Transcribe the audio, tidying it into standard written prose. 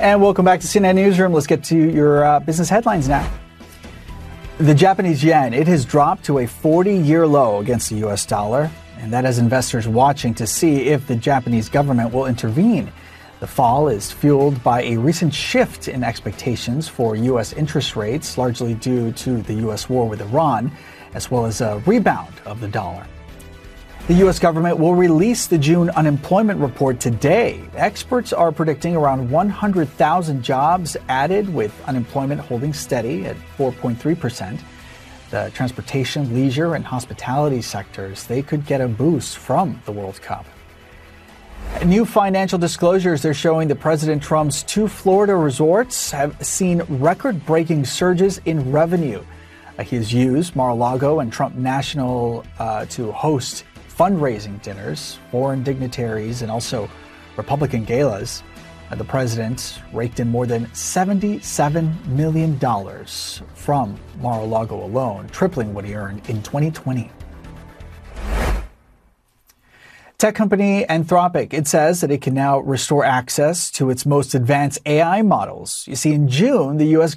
And welcome back to CNN Newsroom. Let's get to your business headlines now. The Japanese yen, it has dropped to a 40-year low against the U.S. dollar, and that has investors watching to see if the Japanese government will intervene. The fall is fueled by a recent shift in expectations for U.S. interest rates, largely due to the U.S. war with Iran, as well as a rebound of the dollar. The U.S. government will release the June unemployment report today. Experts are predicting around 100,000 jobs added, with unemployment holding steady at 4.3%. The transportation, leisure, and hospitality sectors, they could get a boost from the World Cup. New financial disclosures, they're showing that President Trump's two Florida resorts have seen record-breaking surges in revenue. He has used Mar-a-Lago and Trump National to host fundraising dinners, foreign dignitaries, and also Republican galas. The president raked in more than $77 million from Mar-a-Lago alone, tripling what he earned in 2020. Tech company Anthropic, it says that it can now restore access to its most advanced AI models. You see, in June, the U.S.